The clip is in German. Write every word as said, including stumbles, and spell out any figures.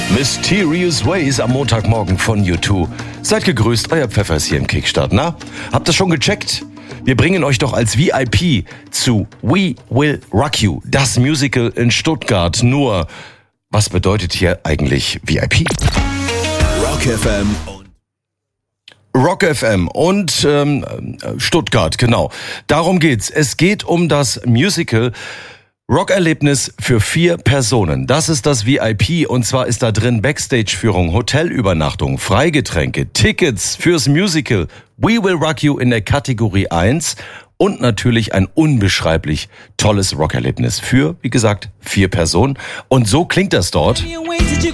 Mysterious Ways am Montagmorgen von U zwei. Seid gegrüßt, euer Pfeffers hier im Kickstart. Na, habt ihr schon gecheckt? Wir bringen euch doch als V I P zu We Will Rock You, das Musical in Stuttgart. Nur, was bedeutet hier eigentlich V I P? Rock F M. Rock F M und ähm, Stuttgart, genau. Darum geht's. Es geht um das Musical Rockerlebnis für vier Personen. Das ist das V I P und zwar ist da drin Backstage-Führung, Hotelübernachtung, Freigetränke, Tickets fürs Musical We Will Rock You in der Kategorie eins und natürlich ein unbeschreiblich tolles Rockerlebnis für, wie gesagt, vier Personen. Und so klingt das dort.